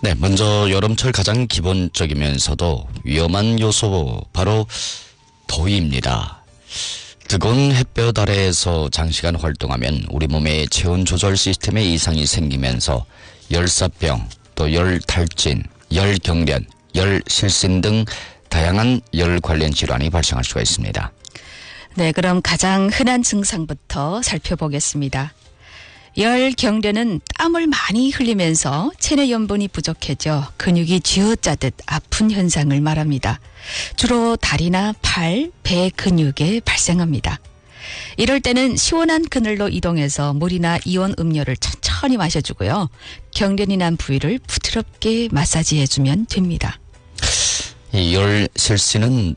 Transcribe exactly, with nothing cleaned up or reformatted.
네, 먼저 여름철 가장 기본적이면서도 위험한 요소 바로 더위입니다. 뜨거운 햇볕 아래에서 장시간 활동하면 우리 몸의 체온 조절 시스템에 이상이 생기면서 열사병, 또 열탈진, 열경련, 열실신 등 다양한 열 관련 질환이 발생할 수가 있습니다. 네, 그럼 가장 흔한 증상부터 살펴보겠습니다. 열경련은 땀을 많이 흘리면서 체내 염분이 부족해져 근육이 쥐어짜듯 아픈 현상을 말합니다. 주로 다리나 팔, 배 근육에 발생합니다. 이럴 때는 시원한 그늘로 이동해서 물이나 이온 음료를 천천히 마셔주고요. 경련이 난 부위를 부드럽게 마사지해주면 됩니다. 이 열실신은